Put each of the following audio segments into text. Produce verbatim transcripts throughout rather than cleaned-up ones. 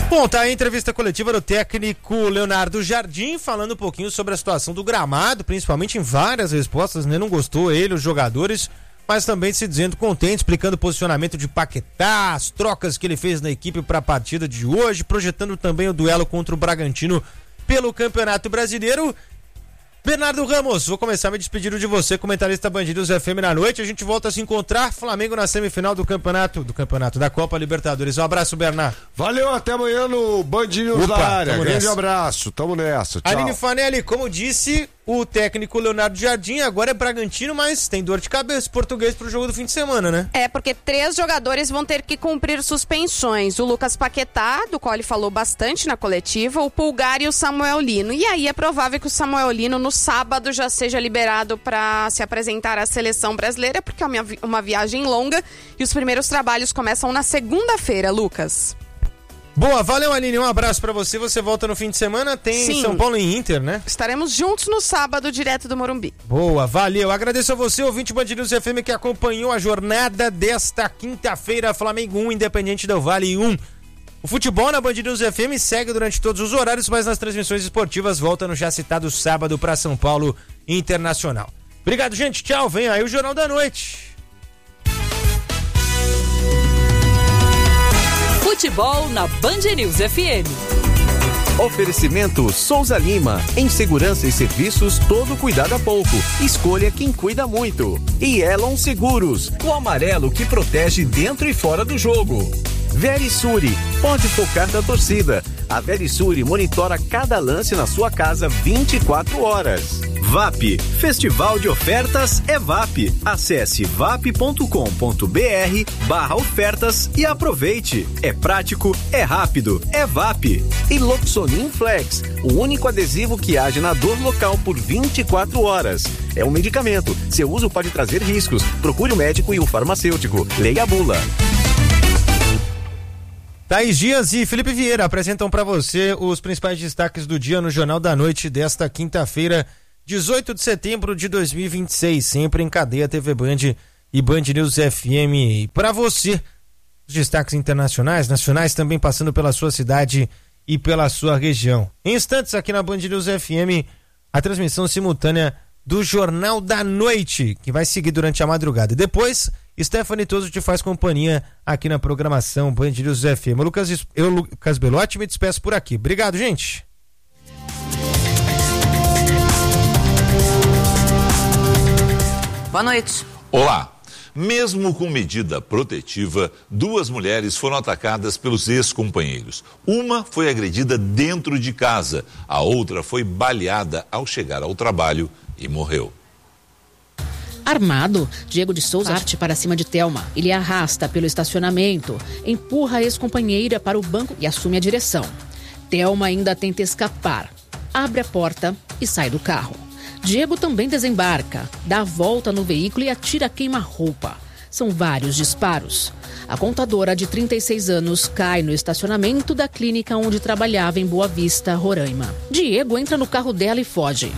Bom, tá aí a entrevista coletiva do técnico Leonardo Jardim, falando um pouquinho sobre a situação do gramado, principalmente em várias respostas, né? Não gostou ele, os jogadores, mas também se dizendo contente, explicando o posicionamento de Paquetá, as trocas que ele fez na equipe para a partida de hoje, projetando também o duelo contra o Bragantino pelo Campeonato Brasileiro. Bernardo Ramos, vou começar me despedindo de você, comentarista Band News F M na noite. A gente volta a se encontrar, Flamengo na semifinal do campeonato, do campeonato da Copa Libertadores. Um abraço, Bernardo. Valeu, até amanhã no Band News Opa, na área. Grande nessa. abraço, tamo nessa. Tchau. Aline Fanelli, como disse o técnico Leonardo Jardim, agora é Bragantino, mas tem dor de cabeça português pro jogo do fim de semana, né? É, porque três jogadores vão ter que cumprir suspensões. O Lucas Paquetá, do qual ele falou bastante na coletiva, o Pulgar e o Samuel Lino. E aí é provável que o Samuel Lino no sábado já seja liberado para se apresentar à seleção brasileira, porque é uma, vi- uma viagem longa e os primeiros trabalhos começam na segunda-feira, Lucas. Boa, valeu, Aline, um abraço pra você. Você volta no fim de semana, tem Sim. São Paulo e Inter, né? Estaremos juntos no sábado, direto do Morumbi. Boa, valeu. Agradeço a você, ouvinte Band News F M, que acompanhou a jornada desta quinta-feira. Flamengo um, Independente Del Valle um. O futebol na Band News F M segue durante todos os horários, mas nas transmissões esportivas volta no já citado sábado para São Paulo Internacional. Obrigado, gente. Tchau. Vem aí o Jornal da Noite. Futebol na Band News F M. Oferecimento Souza Lima. Em segurança e serviços, todo cuidado a pouco. Escolha quem cuida muito. E Elon Seguros, o amarelo que protege dentro e fora do jogo. Verisure, pode focar da torcida. A Verisure monitora cada lance na sua casa vinte e quatro horas. V A P, Festival de Ofertas é V A P. Acesse vap.com.br barra ofertas e aproveite. É prático, é rápido, é V A P. E Loxonin Flex, o único adesivo que age na dor local por vinte e quatro horas. É um medicamento, seu uso pode trazer riscos. Procure o médico e o farmacêutico. Leia a bula. Thaís Dias e Felipe Vieira apresentam para você os principais destaques do dia no Jornal da Noite desta quinta-feira, dezoito de setembro de dois mil e vinte e seis, sempre em cadeia T V Band e Band News F M. Para você, os destaques internacionais, nacionais, também passando pela sua cidade e pela sua região. Em instantes, aqui na Band News F M, a transmissão simultânea do Jornal da Noite, que vai seguir durante a madrugada. E depois, Stephanie Toso te faz companhia aqui na programação Band News F M. Eu, Lucas, eu, Lucas Belotti, me despeço por aqui. Obrigado, gente. Boa noite. Olá. Mesmo com medida protetiva, duas mulheres foram atacadas pelos ex-companheiros. Uma foi agredida dentro de casa, a outra foi baleada ao chegar ao trabalho e morreu. Armado, Diego de Souza parte para cima de Thelma. Ele arrasta pelo estacionamento, empurra a ex-companheira para o banco e assume a direção. Thelma ainda tenta escapar, abre a porta e sai do carro. Diego também desembarca, dá a volta no veículo e atira queima-roupa. São vários disparos. A contadora de trinta e seis anos cai no estacionamento da clínica onde trabalhava em Boa Vista, Roraima. Diego entra no carro dela e foge.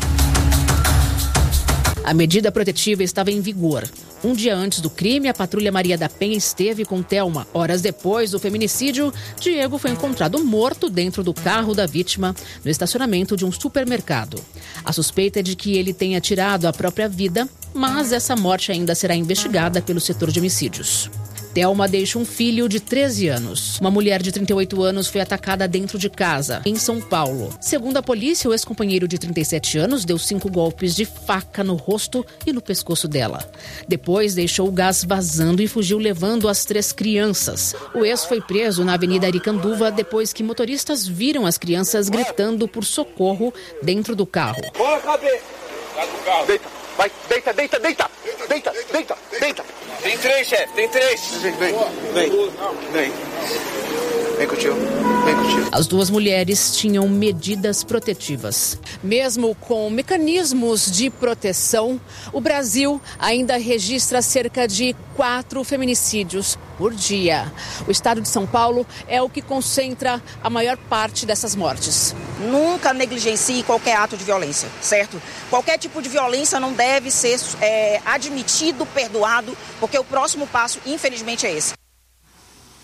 A medida protetiva estava em vigor. Um dia antes do crime, a patrulha Maria da Penha esteve com Thelma. Horas depois do feminicídio, Diego foi encontrado morto dentro do carro da vítima no estacionamento de um supermercado. A suspeita é de que ele tenha tirado a própria vida, mas essa morte ainda será investigada pelo setor de homicídios. Thelma deixa um filho de treze anos. Uma mulher de trinta e oito anos foi atacada dentro de casa, em São Paulo. Segundo a polícia, o ex-companheiro de trinta e sete anos deu cinco golpes de faca no rosto e no pescoço dela. Depois deixou o gás vazando e fugiu levando as três crianças. O ex foi preso na Avenida Aricanduva depois que motoristas viram as crianças gritando por socorro dentro do carro. Bora, cabeça! Deita, vai, deita, deita, deita! Deita, deita, deita! Tem três, chefe, tem três! Vem, vem, vem, vem. Vem com o tio, vem com o tio. As duas mulheres tinham medidas protetivas. Mesmo com mecanismos de proteção, o Brasil ainda registra cerca de quatro feminicídios por dia. O estado de São Paulo é o que concentra a maior parte dessas mortes. Nunca negligencie qualquer ato de violência, certo? Qualquer tipo de violência não deve ser é, admitido, perdoado, porque o próximo passo, infelizmente, é esse.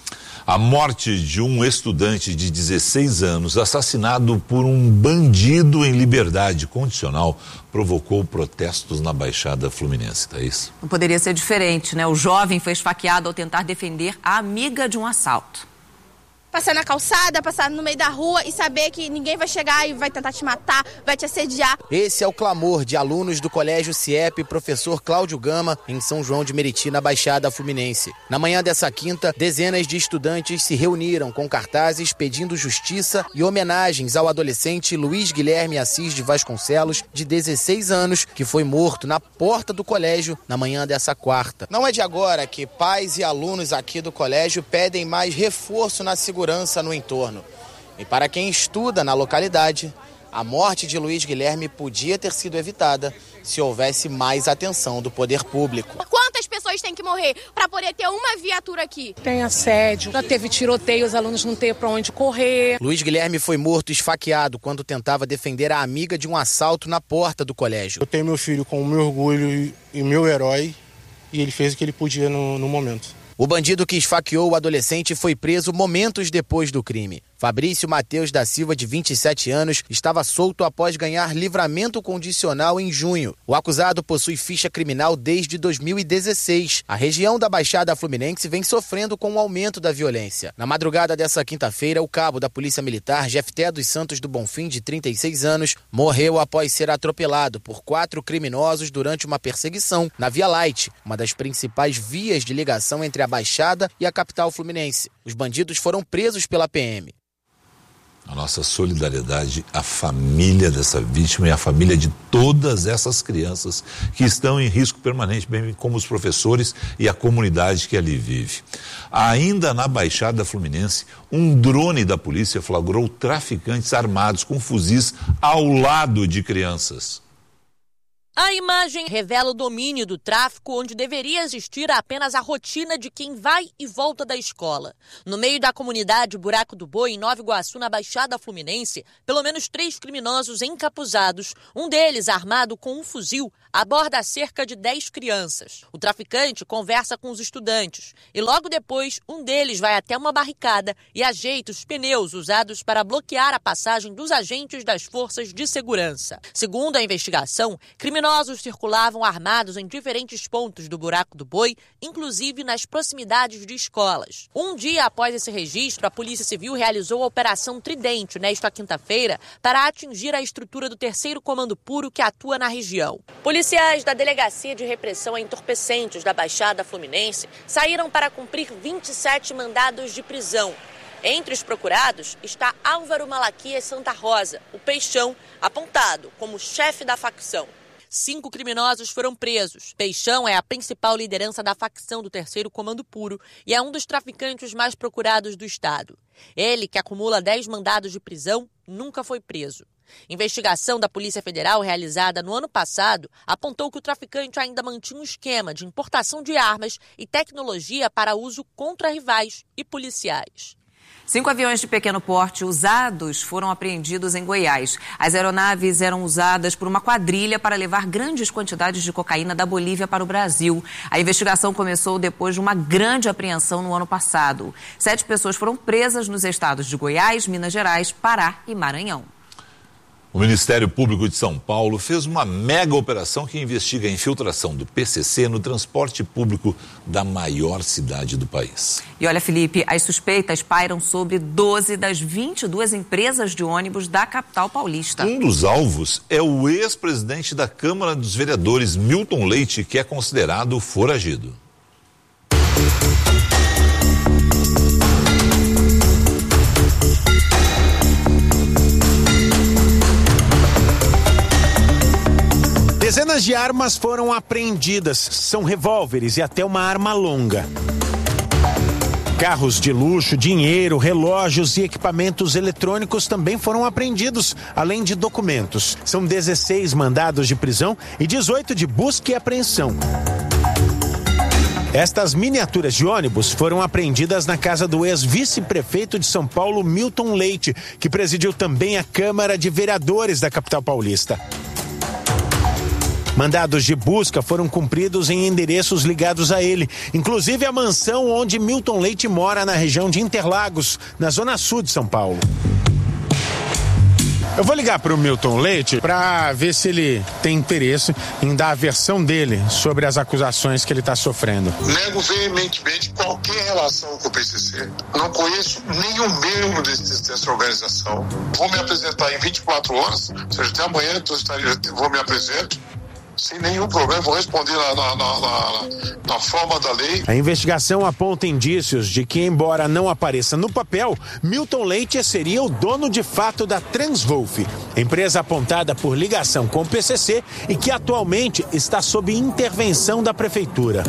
A morte de um estudante de dezesseis anos, assassinado por um bandido em liberdade condicional, provocou protestos na Baixada Fluminense, Thaís. Não poderia ser diferente, né? O jovem foi esfaqueado ao tentar defender a amiga de um assalto. Passar na calçada, passar no meio da rua e saber que ninguém vai chegar e vai tentar te matar, vai te assediar. Esse é o clamor de alunos do Colégio CIEP Professor Cláudio Gama, em São João de Meriti, na Baixada Fluminense. Na manhã dessa quinta, dezenas de estudantes se reuniram com cartazes pedindo justiça e homenagens ao adolescente Luiz Guilherme Assis de Vasconcelos, de dezesseis anos, que foi morto na porta do colégio na manhã dessa quarta. Não é de agora que pais e alunos aqui do colégio pedem mais reforço na segurança segurança no entorno. E para quem estuda na localidade, a morte de Luiz Guilherme podia ter sido evitada se houvesse mais atenção do poder público. Quantas pessoas têm que morrer para poder ter uma viatura aqui? Tem assédio, já teve tiroteio, os alunos não têm para onde correr. Luiz Guilherme foi morto esfaqueado quando tentava defender a amiga de um assalto na porta do colégio. Eu tenho meu filho como meu orgulho e meu herói, e ele fez o que ele podia no, no momento. O bandido que esfaqueou o adolescente foi preso momentos depois do crime. Fabrício Mateus da Silva, de vinte e sete anos, estava solto após ganhar livramento condicional em junho. O acusado possui ficha criminal desde dois mil e dezesseis. A região da Baixada Fluminense vem sofrendo com o aumento da violência. Na madrugada dessa quinta-feira, o cabo da Polícia Militar, Jefté dos Santos do Bonfim, de trinta e seis anos, morreu após ser atropelado por quatro criminosos durante uma perseguição na Via Light, uma das principais vias de ligação entre a Baixada e a capital fluminense. Os bandidos foram presos pela P M. A nossa solidariedade à família dessa vítima e à família de todas essas crianças que estão em risco permanente, bem como os professores e a comunidade que ali vive. Ainda na Baixada Fluminense, um drone da polícia flagrou traficantes armados com fuzis ao lado de crianças. A imagem revela o domínio do tráfico, onde deveria existir apenas a rotina de quem vai e volta da escola. No meio da comunidade Buraco do Boi, em Nova Iguaçu, na Baixada Fluminense, pelo menos três criminosos encapuzados, um deles armado com um fuzil, aborda cerca de dez crianças. O traficante conversa com os estudantes e logo depois um deles vai até uma barricada e ajeita os pneus usados para bloquear a passagem dos agentes das forças de segurança. Segundo a investigação, criminosos Criminosos circulavam armados em diferentes pontos do Buraco do Boi, inclusive nas proximidades de escolas. Um dia após esse registro, a Polícia Civil realizou a Operação Tridente, nesta quinta-feira, para atingir a estrutura do terceiro Comando Puro que atua na região. Policiais da Delegacia de Repressão a Entorpecentes da Baixada Fluminense saíram para cumprir vinte e sete mandados de prisão. Entre os procurados está Álvaro Malaquias Santa Rosa, o Peixão, apontado como chefe da facção. Cinco criminosos foram presos. Peixão é a principal liderança da facção do terceiro Comando Puro e é um dos traficantes mais procurados do estado. Ele, que acumula dez mandados de prisão, nunca foi preso. Investigação da Polícia Federal realizada no ano passado apontou que o traficante ainda mantinha um esquema de importação de armas e tecnologia para uso contra rivais e policiais. Cinco aviões de pequeno porte usados foram apreendidos em Goiás. As aeronaves eram usadas por uma quadrilha para levar grandes quantidades de cocaína da Bolívia para o Brasil. A investigação começou depois de uma grande apreensão no ano passado. Sete pessoas foram presas nos estados de Goiás, Minas Gerais, Pará e Maranhão. O Ministério Público de São Paulo fez uma mega operação que investiga a infiltração do P C C no transporte público da maior cidade do país. E olha, Felipe, as suspeitas pairam sobre doze das vinte e duas empresas de ônibus da capital paulista. Um dos alvos é o ex-presidente da Câmara dos Vereadores, Milton Leite, que é considerado foragido. Dezenas de armas foram apreendidas. São revólveres e até uma arma longa. Carros de luxo, dinheiro, relógios e equipamentos eletrônicos também foram apreendidos, além de documentos. São dezesseis mandados de prisão e dezoito de busca e apreensão. Estas miniaturas de ônibus foram apreendidas na casa do ex-vice-prefeito de São Paulo, Milton Leite, que presidiu também a Câmara de Vereadores da capital paulista. Mandados de busca foram cumpridos em endereços ligados a ele, inclusive a mansão onde Milton Leite mora na região de Interlagos, na zona sul de São Paulo. Eu vou ligar para o Milton Leite para ver se ele tem interesse em dar a versão dele sobre as acusações que ele está sofrendo. Nego veementemente qualquer relação com o P C C. Não conheço nenhum membro desse, dessa organização. Vou me apresentar em vinte e quatro horas, ou seja, até amanhã eu vou me apresentar. Sem nenhum problema, vou responder na, na, na, na, na forma da lei. A investigação aponta indícios de que, embora não apareça no papel, Milton Leite seria o dono de fato da Transwolf, empresa apontada por ligação com o P C C e que atualmente está sob intervenção da prefeitura.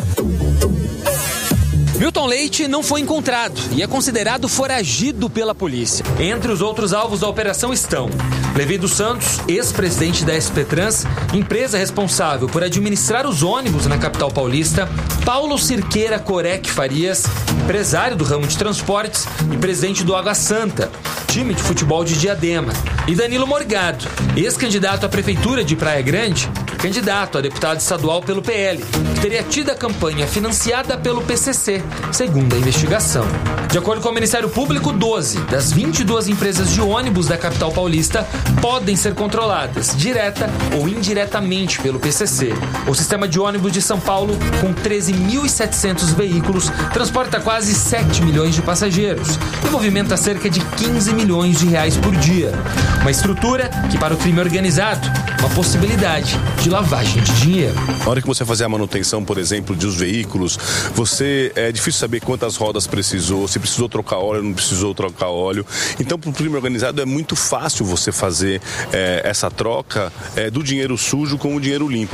Milton Leite não foi encontrado e é considerado foragido pela polícia. Entre os outros alvos da operação estão Levi dos Santos, ex-presidente da S P Trans, empresa responsável por administrar os ônibus na capital paulista, Paulo Cirqueira Corec Farias, empresário do ramo de transportes e presidente do Água Santa, time de futebol de Diadema, e Danilo Morgado, ex-candidato à prefeitura de Praia Grande, candidato a deputado estadual pelo P L, que teria tido a campanha financiada pelo P C C, segundo a investigação. De acordo com o Ministério Público, doze das vinte e duas empresas de ônibus da capital paulista podem ser controladas, direta ou indiretamente, pelo P C C. O sistema de ônibus de São Paulo, com treze mil e setecentos veículos, transporta quase sete milhões de passageiros e movimenta cerca de quinze milhões de reais por dia. Uma estrutura que, para o crime organizado, uma possibilidade de lavagem de dinheiro. Na hora que você fazer a manutenção, por exemplo, dos veículos, você é difícil saber quantas rodas precisou, se precisou trocar óleo, não precisou trocar óleo. Então, para o crime organizado é muito fácil você fazer é, essa troca é, do dinheiro sujo com o dinheiro limpo.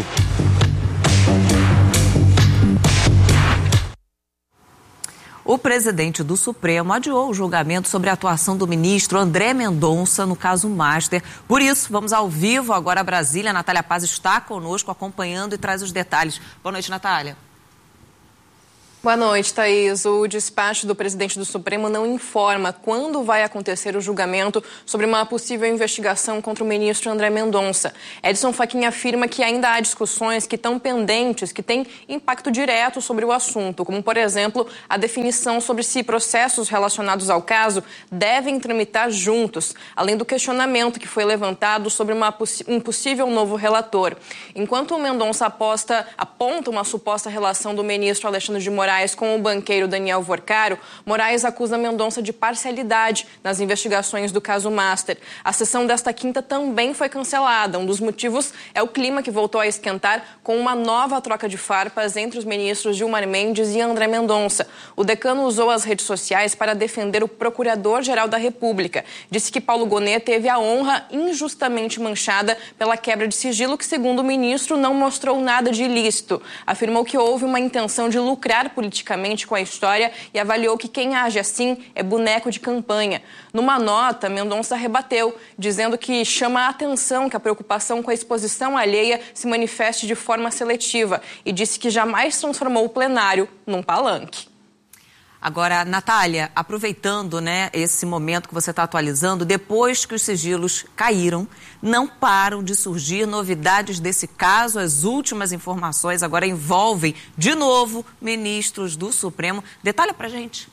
O presidente do Supremo adiou o julgamento sobre a atuação do ministro André Mendonça no caso Master. Por isso, vamos ao vivo agora a Brasília. A Natália Paz está conosco acompanhando e traz os detalhes. Boa noite, Natália. Boa noite, Thaís. O despacho do presidente do Supremo não informa quando vai acontecer o julgamento sobre uma possível investigação contra o ministro André Mendonça. Edson Fachin afirma que ainda há discussões que estão pendentes, que têm impacto direto sobre o assunto, como, por exemplo, a definição sobre se processos relacionados ao caso devem tramitar juntos, além do questionamento que foi levantado sobre uma, um possível novo relator. Enquanto o Mendonça aposta, aponta uma suposta relação do ministro Alexandre de Moraes com o banqueiro Daniel Vorcaro, Moraes acusa Mendonça de parcialidade nas investigações do caso Master. A sessão desta quinta também foi cancelada. Um dos motivos é o clima que voltou a esquentar com uma nova troca de farpas entre os ministros Gilmar Mendes e André Mendonça. O decano usou as redes sociais para defender o Procurador-Geral da República. Disse que Paulo Gonet teve a honra injustamente manchada pela quebra de sigilo que, segundo o ministro, não mostrou nada de ilícito. Afirmou que houve uma intenção de lucrar politicamente com a história e avaliou que quem age assim é boneco de campanha. Numa nota, Mendonça rebateu, dizendo que chama a atenção que a preocupação com a exposição alheia se manifeste de forma seletiva e disse que jamais transformou o plenário num palanque. Agora, Natália, aproveitando, né, esse momento que você está atualizando, depois que os sigilos caíram, não param de surgir novidades desse caso. As últimas informações agora envolvem, de novo, ministros do Supremo. Detalha pra gente.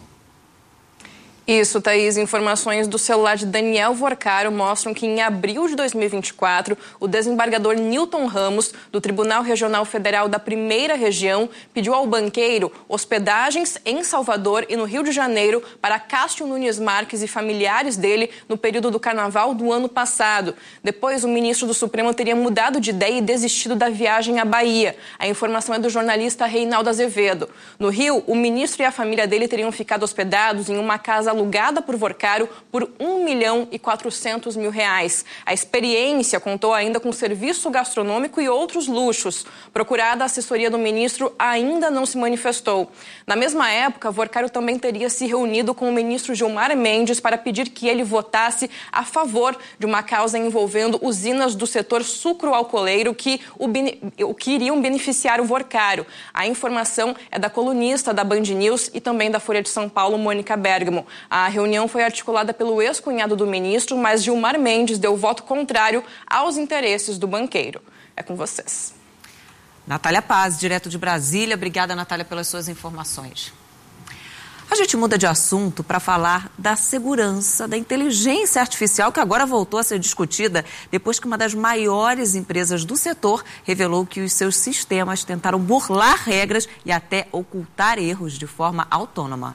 Isso, Thaís. Informações do celular de Daniel Vorcaro mostram que em abril de dois mil e vinte e quatro, o desembargador Newton Ramos, do Tribunal Regional Federal da Primeira Região, pediu ao banqueiro hospedagens em Salvador e no Rio de Janeiro para Cássio Nunes Marques e familiares dele no período do Carnaval do ano passado. Depois, o ministro do Supremo teria mudado de ideia e desistido da viagem à Bahia. A informação é do jornalista Reinaldo Azevedo. No Rio, o ministro e a família dele teriam ficado hospedados em uma casa alugada por Vorcaro por um milhão e quatrocentos mil reais. A experiência contou ainda com serviço gastronômico e outros luxos. Procurada, a assessoria do ministro ainda não se manifestou. Na mesma época, Vorcaro também teria se reunido com o ministro Gilmar Mendes para pedir que ele votasse a favor de uma causa envolvendo usinas do setor sucroalcooleiro que, o, que iriam beneficiar o Vorcaro. A informação é da colunista da Band News e também da Folha de São Paulo, Mônica Bergamo. A reunião foi articulada pelo ex-cunhado do ministro, mas Gilmar Mendes deu voto contrário aos interesses do banqueiro. É com vocês. Natália Paz, direto de Brasília. Obrigada, Natália, pelas suas informações. A gente muda de assunto para falar da segurança da inteligência artificial, que agora voltou a ser discutida depois que uma das maiores empresas do setor revelou que os seus sistemas tentaram burlar regras e até ocultar erros de forma autônoma.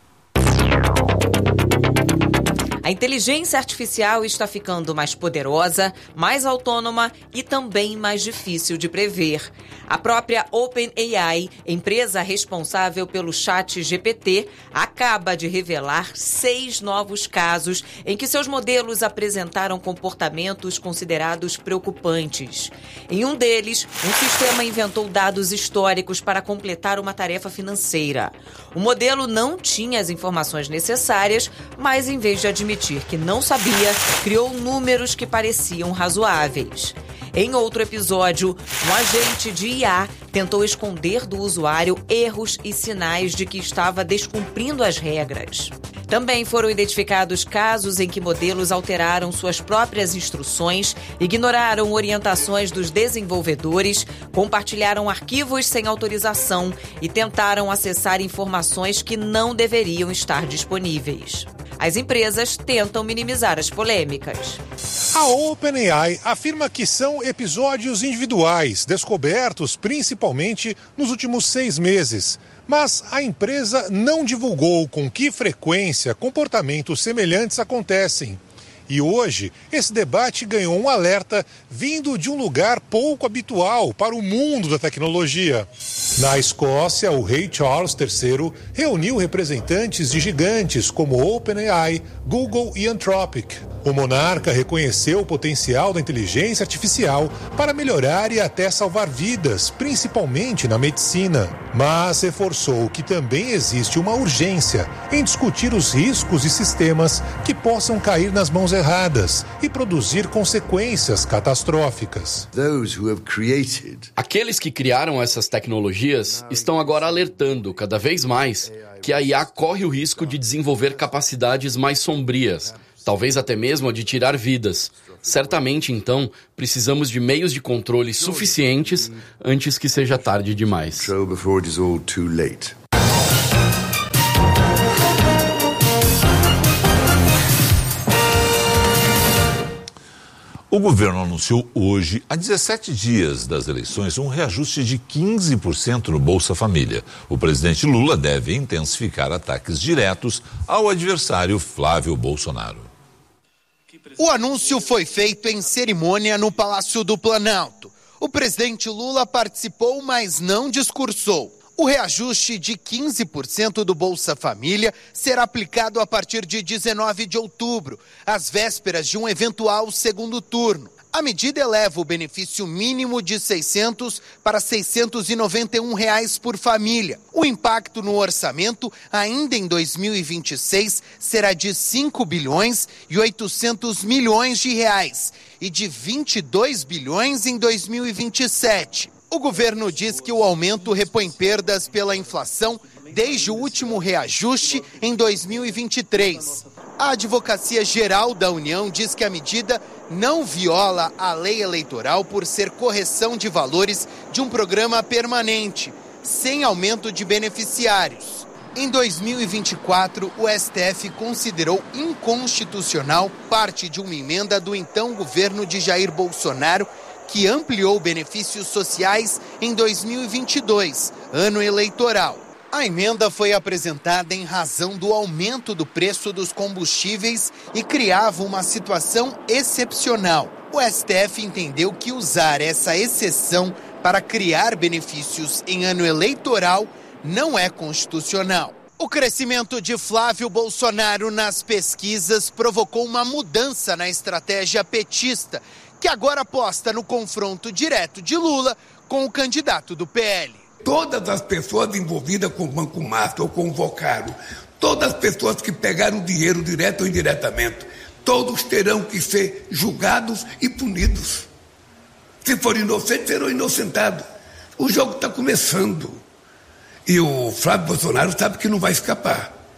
A inteligência artificial está ficando mais poderosa, mais autônoma e também mais difícil de prever. A própria OpenAI, empresa responsável pelo chat G P T, acaba de revelar seis novos casos em que seus modelos apresentaram comportamentos considerados preocupantes. Em um deles, um sistema inventou dados históricos para completar uma tarefa financeira. O modelo não tinha as informações necessárias, mas em vez de admitir que não sabia, criou números que pareciam razoáveis. Em outro episódio, um agente de I A tentou esconder do usuário erros e sinais de que estava descumprindo as regras. Também foram identificados casos em que modelos alteraram suas próprias instruções, ignoraram orientações dos desenvolvedores, compartilharam arquivos sem autorização e tentaram acessar informações que não deveriam estar disponíveis. As empresas tentam minimizar as polêmicas. A OpenAI afirma que são episódios individuais, descobertos principalmente nos últimos seis meses. Mas a empresa não divulgou com que frequência comportamentos semelhantes acontecem. E hoje, esse debate ganhou um alerta vindo de um lugar pouco habitual para o mundo da tecnologia. Na Escócia, o rei Charles terceiro reuniu representantes de gigantes como OpenAI, Google e Anthropic. O monarca reconheceu o potencial da inteligência artificial para melhorar e até salvar vidas, principalmente na medicina. Mas reforçou que também existe uma urgência em discutir os riscos e sistemas que possam cair nas mãos erradas e produzir consequências catastróficas. Aqueles que criaram essas tecnologias estão agora alertando cada vez mais que a I A corre o risco de desenvolver capacidades mais sombrias, talvez até mesmo a de tirar vidas. Certamente, então, precisamos de meios de controle suficientes antes que seja tarde demais. O governo anunciou hoje, há dezessete dias das eleições, um reajuste de quinze por cento no Bolsa Família. O presidente Lula deve intensificar ataques diretos ao adversário Flávio Bolsonaro. O anúncio foi feito em cerimônia no Palácio do Planalto. O presidente Lula participou, mas não discursou. O reajuste de quinze por cento do Bolsa Família será aplicado a partir de dezenove de outubro, às vésperas de um eventual segundo turno. A medida eleva o benefício mínimo de seiscentos para seiscentos e noventa e um reais por família. O impacto no orçamento, ainda em dois mil e vinte e seis, será de cinco bilhões e oitocentos milhões de reais e de vinte e dois bilhões em dois mil e vinte e sete. O governo diz que o aumento repõe perdas pela inflação desde o último reajuste em dois mil e vinte e três. A Advocacia Geral da União diz que a medida não viola a lei eleitoral por ser correção de valores de um programa permanente, sem aumento de beneficiários. Em dois mil e vinte e quatro, o S T F considerou inconstitucional parte de uma emenda do então governo de Jair Bolsonaro, que ampliou benefícios sociais em dois mil e vinte e dois, ano eleitoral. A emenda foi apresentada em razão do aumento do preço dos combustíveis e criava uma situação excepcional. O S T F entendeu que usar essa exceção para criar benefícios em ano eleitoral não é constitucional. O crescimento de Flávio Bolsonaro nas pesquisas provocou uma mudança na estratégia petista, que agora aposta no confronto direto de Lula com o candidato do P L. Todas as pessoas envolvidas com o Banco Master ou com o Vocaro, todas as pessoas que pegaram dinheiro direto ou indiretamente, todos terão que ser julgados e punidos. Se forem inocentes, serão inocentados. O jogo está começando. E o Flávio Bolsonaro sabe que não vai escapar.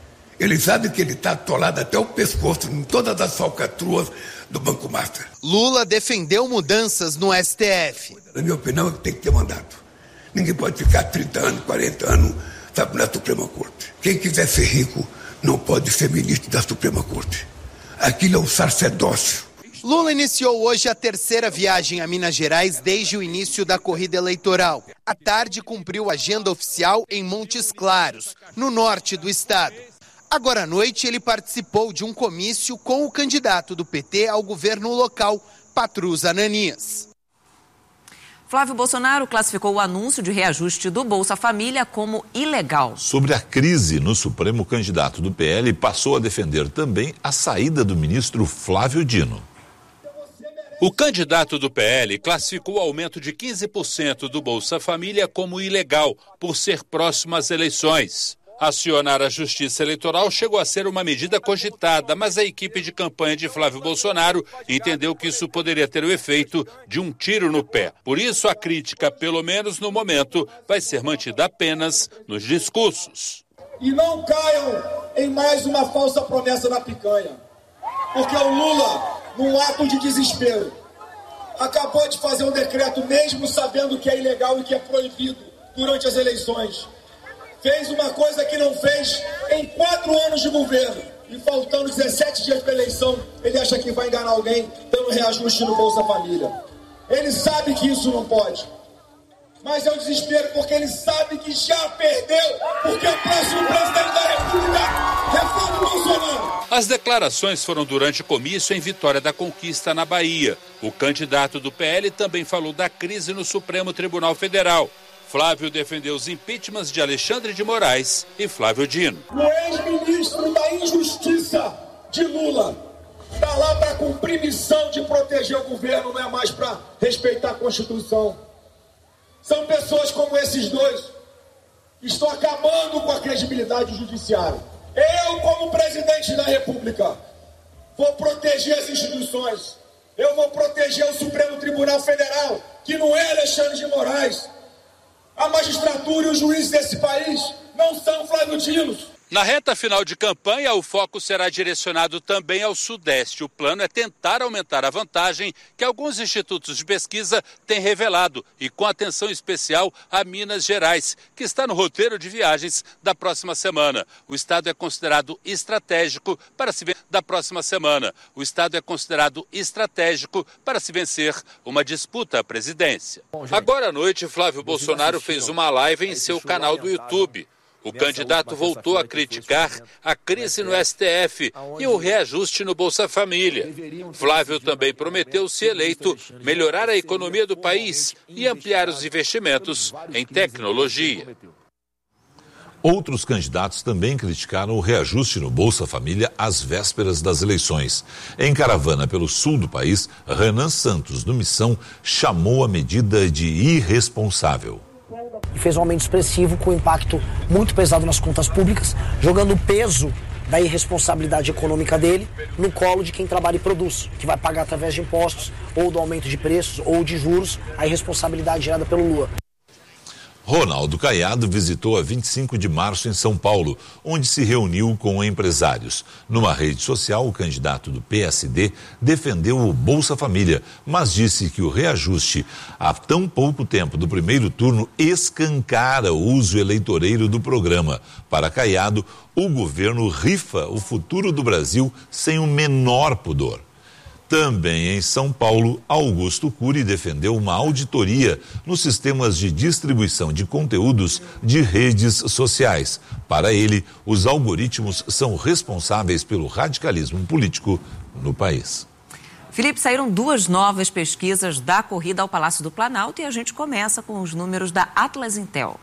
Ele sabe que ele está atolado até o pescoço em todas as falcatruas do Banco Master. Lula defendeu mudanças no S T F. Na minha opinião, tem que ter mandato. Ninguém pode ficar trinta anos, quarenta anos, sabe, na Suprema Corte. Quem quiser ser rico não pode ser ministro da Suprema Corte. Aquilo é um sacerdócio. Lula iniciou hoje a terceira viagem a Minas Gerais desde o início da corrida eleitoral. À tarde, cumpriu a agenda oficial em Montes Claros, no norte do estado. Agora à noite, ele participou de um comício com o candidato do P T ao governo local, Patrus Ananias. Flávio Bolsonaro classificou o anúncio de reajuste do Bolsa Família como ilegal. Sobre a crise no Supremo, o candidato do P L passou a defender também a saída do ministro Flávio Dino. O candidato do P L classificou o aumento de quinze por cento do Bolsa Família como ilegal, por ser próximo às eleições. Acionar a Justiça Eleitoral chegou a ser uma medida cogitada, mas a equipe de campanha de Flávio Bolsonaro entendeu que isso poderia ter o efeito de um tiro no pé. Por isso, a crítica, pelo menos no momento, vai ser mantida apenas nos discursos. E não caiam em mais uma falsa promessa da picanha, porque o Lula, num ato de desespero, acabou de fazer um decreto, mesmo sabendo que é ilegal e que é proibido durante as eleições. Fez uma coisa que não fez em quatro anos de governo. E faltando dezessete dias para a eleição, ele acha que vai enganar alguém dando reajuste no Bolsa Família. Ele sabe que isso não pode. Mas é o desespero porque ele sabe que já perdeu, porque o próximo presidente da República é Flávio Bolsonaro. As declarações foram durante o comício em Vitória da Conquista, na Bahia. O candidato do P L também falou da crise no Supremo Tribunal Federal. Flávio defendeu os impeachments de Alexandre de Moraes e Flávio Dino. O ex-ministro da Injustiça de Lula está lá para cumprir missão de proteger o governo, não é mais para respeitar a Constituição. São pessoas como esses dois que estão acabando com a credibilidade do judiciário. Eu, como presidente da República, vou proteger as instituições. Eu vou proteger o Supremo Tribunal Federal, que não é Alexandre de Moraes. A magistratura e os juízes desse país não são Flávio Dino. Na reta final de campanha, o foco será direcionado também ao Sudeste. O plano é tentar aumentar a vantagem que alguns institutos de pesquisa têm revelado, e com atenção especial a Minas Gerais, que está no roteiro de viagens da próxima semana. O estado é considerado estratégico para se vencer da próxima semana. O estado é considerado estratégico para se vencer uma disputa à presidência. Agora à noite, Flávio Bolsonaro fez uma live em seu canal do YouTube. O candidato voltou a criticar a crise no S T F e o reajuste no Bolsa Família. Flávio também prometeu, se eleito, melhorar a economia do país e ampliar os investimentos em tecnologia. Outros candidatos também criticaram o reajuste no Bolsa Família às vésperas das eleições. Em caravana pelo sul do país, Renan Santos, do Missão, chamou a medida de irresponsável. E fez um aumento expressivo com impacto muito pesado nas contas públicas, jogando o peso da irresponsabilidade econômica dele no colo de quem trabalha e produz, que vai pagar através de impostos, ou do aumento de preços, ou de juros, a irresponsabilidade gerada pelo Lula. Ronaldo Caiado visitou a vinte e cinco de março em São Paulo, onde se reuniu com empresários. Numa rede social, o candidato do P S D defendeu o Bolsa Família, mas disse que o reajuste há tão pouco tempo do primeiro turno escancara o uso eleitoreiro do programa. Para Caiado, o governo rifa o futuro do Brasil sem o menor pudor. Também em São Paulo, Augusto Cury defendeu uma auditoria nos sistemas de distribuição de conteúdos de redes sociais. Para ele, os algoritmos são responsáveis pelo radicalismo político no país. Felipe, saíram duas novas pesquisas da corrida ao Palácio do Planalto e a gente começa com os números da Atlas Intel.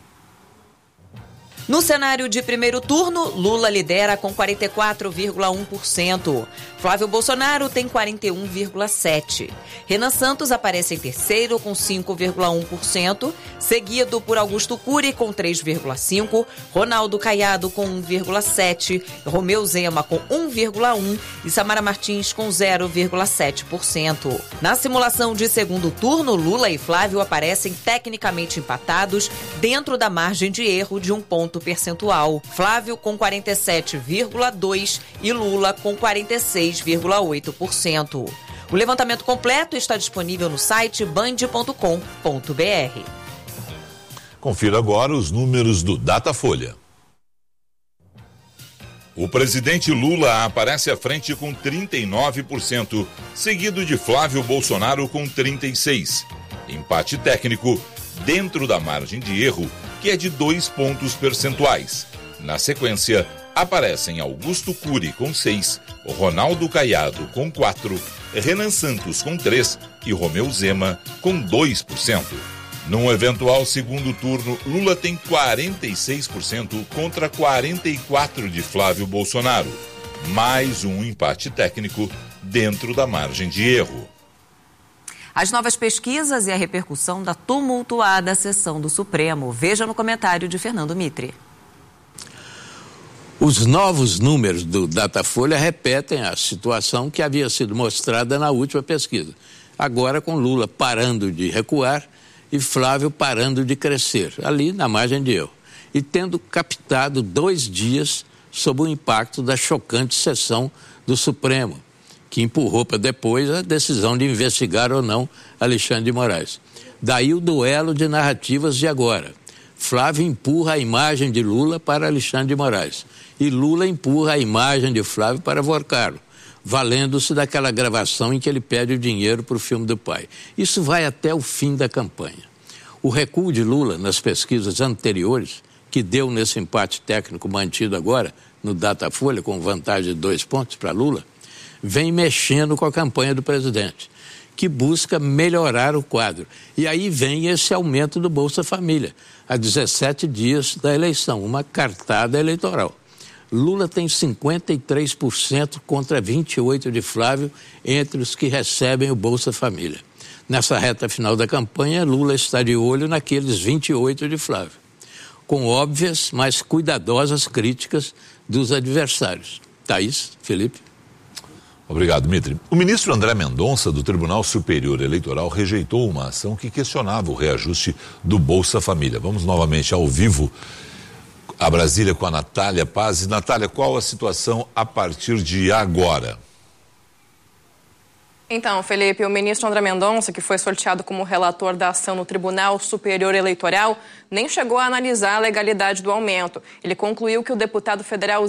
No cenário de primeiro turno, Lula lidera com quarenta e quatro vírgula um por cento. Flávio Bolsonaro tem quarenta e um vírgula sete por cento. Renan Santos aparece em terceiro com cinco vírgula um por cento, seguido por Augusto Cury com três vírgula cinco por cento, Ronaldo Caiado com um vírgula sete por cento, Romeu Zema com um vírgula um por cento e Samara Martins com zero vírgula sete por cento. Na simulação de segundo turno, Lula e Flávio aparecem tecnicamente empatados dentro da margem de erro de um ponto ponto percentual. Flávio com quarenta e sete vírgula dois por cento e Lula com quarenta e seis vírgula oito por cento. O levantamento completo está disponível no site band ponto com ponto br. Confira agora os números do Datafolha. O presidente Lula aparece à frente com trinta e nove por cento, seguido de Flávio Bolsonaro com trinta e seis por cento. Empate técnico dentro da margem de erro, que é de dois pontos percentuais. Na sequência, aparecem Augusto Cury com seis, Ronaldo Caiado com quatro, Renan Santos com três e Romeu Zema com dois por cento. Num eventual segundo turno, Lula tem quarenta e seis por cento contra quarenta e quatro por cento de Flávio Bolsonaro. Mais um empate técnico dentro da margem de erro. As novas pesquisas e a repercussão da tumultuada sessão do Supremo. Veja no comentário de Fernando Mitre. Os novos números do Datafolha repetem a situação que havia sido mostrada na última pesquisa. Agora com Lula parando de recuar e Flávio parando de crescer, ali na margem de erro. E tendo captado dois dias sob o impacto da chocante sessão do Supremo, que empurrou para depois a decisão de investigar ou não Alexandre de Moraes. Daí o duelo de narrativas de agora. Flávio empurra a imagem de Lula para Alexandre de Moraes e Lula empurra a imagem de Flávio para Vorcaro, valendo-se daquela gravação em que ele pede o dinheiro para o filme do pai. Isso vai até o fim da campanha. O recuo de Lula nas pesquisas anteriores, que deu nesse empate técnico mantido agora no Datafolha, com vantagem de dois pontos para Lula, vem mexendo com a campanha do presidente, que busca melhorar o quadro. E aí vem esse aumento do Bolsa Família, a dezessete dias da eleição, uma cartada eleitoral. Lula tem cinquenta e três por cento contra vinte e oito por cento de Flávio entre os que recebem o Bolsa Família. Nessa reta final da campanha, Lula está de olho naqueles vinte e oito por cento de Flávio, com óbvias, mas cuidadosas críticas dos adversários. Thaís, Felipe. Obrigado, Mitre. O ministro André Mendonça, do Tribunal Superior Eleitoral, rejeitou uma ação que questionava o reajuste do Bolsa Família. Vamos novamente ao vivo a Brasília com a Natália Paz. Natália, qual a situação a partir de agora? Então, Felipe, o ministro André Mendonça, que foi sorteado como relator da ação no Tribunal Superior Eleitoral, nem chegou a analisar a legalidade do aumento. Ele concluiu que o deputado federal